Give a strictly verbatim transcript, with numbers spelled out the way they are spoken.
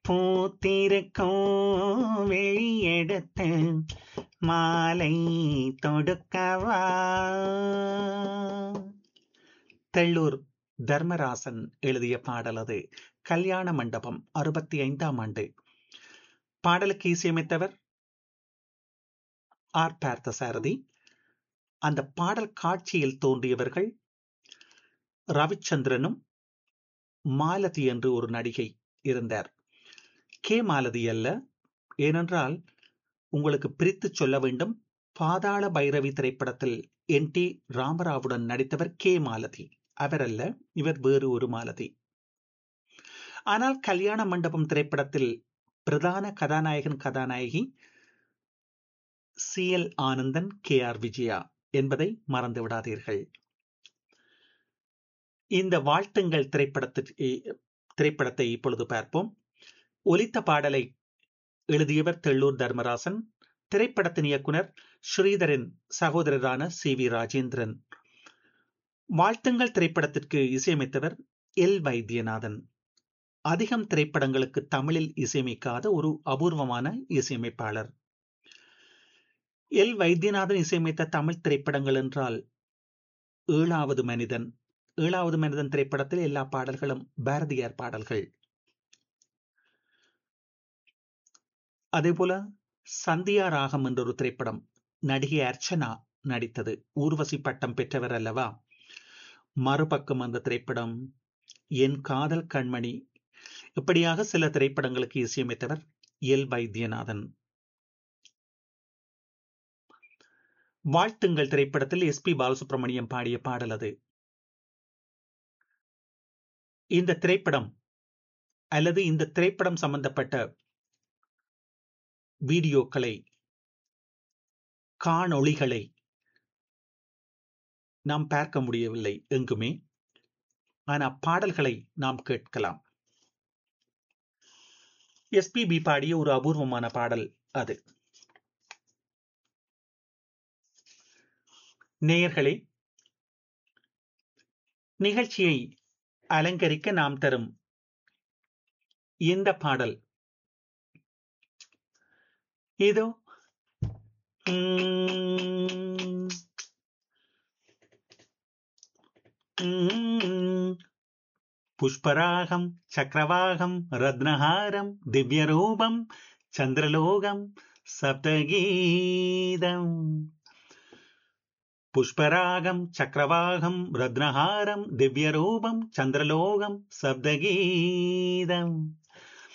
பூத்திருக்கும் விழியெடுத்து மாலை தொடுக்கவா. தெள்ளூர் தர்மராசன் எழுதிய பாடல் அது. கல்யாண மண்டபம், அறுபத்தி ஐந்தாம் ஆண்டு. பாடலுக்கு இசையமைத்தவர் ஆர் பார்த்தசாரதி. அந்த பாடல் காட்சியில் தோன்றியவர்கள் ரவிச்சந்திரனும் மாலதி என்று ஒரு நடிகை இருந்தார். கே மாலதி அல்ல. ஏனென்றால் உங்களுக்கு பிரித்து சொல்ல வேண்டும், பாதாள பைரவி திரைப்படத்தில் என் டி ராமராவுடன் நடித்தவர் கே மாலதி. அவர் அல்ல, இவர் வேறு ஒரு மாலதி. ஆனால் கல்யாண மண்டபம் திரைப்படத்தில் பிரதான கதாநாயகன் கதாநாயகி C L Anandan, K R Vijaya என்பதை மறந்து விடாதீர்கள். இந்த வாழ்த்துங்கள் திரைப்படத்தை திரைப்படத்தை இப்பொழுது பார்ப்போம். ஒலித்த பாடலை எழுதியவர் தெள்ளூர் தர்மராசன். திரைப்படத்தின் இயக்குனர் ஸ்ரீதரின் சகோதரரான சி வி ராஜேந்திரன். வாழ்த்துங்கள் திரைப்படத்திற்கு இசையமைத்தவர் எல் வைத்தியநாதன். அதிகம் திரைப்படங்களுக்கு தமிழில் இசையமைக்காத ஒரு அபூர்வமான இசையமைப்பாளர். எல் வைத்தியநாதன் இசையமைத்த தமிழ் திரைப்படங்கள் என்றால் ஏழாவது மனிதன். ஏழாவது மனிதன் திரைப்படத்தில் எல்லா பாடல்களும் பாரதியார் பாடல்கள். அதே போல சந்தியா ராகம் என்ற ஒரு திரைப்படம், நடிகை அர்ச்சனா நடித்தது. ஊர்வசி பட்டம் பெற்றவர் அல்லவா. மறுபக்கம் அந்த திரைப்படம், என் காதல் கண்மணி, இப்படியாக சில திரைப்படங்களுக்கு இசையமைத்தவர் எல் வைத்தியநாதன். வாழ்த்துங்கள் திரைப்படத்தில் எஸ் பி பாலசுப்ரமணியம் பாடிய பாடல் அது. இந்த திரைப்படம் அல்லது இந்த திரைப்படம் சம்பந்தப்பட்ட வீடியோக்களை, காணொளிகளை நாம் பார்க்க முடியவில்லை எங்குமே. ஆனால் பாடல்களை நாம் கேட்கலாம். எஸ் பி பி பாடிய ஒரு அபூர்வமான பாடல் அது. நேயர்களே, நிகழ்ச்சியை அலங்கரிக்க நாம் தரும் இந்த பாடல் இதோ. உம், உம், புஷ்பராகம் சக்கரவாகம் ரத்னஹாரம் திவ்யரூபம் சந்திரலோகம் சப்தகீதம். புஷ்பராகம் சக்கரவாகம் ரத்னஹாரம் திவ்யரூபம் சந்திரலோகம் சப்தகீதம்.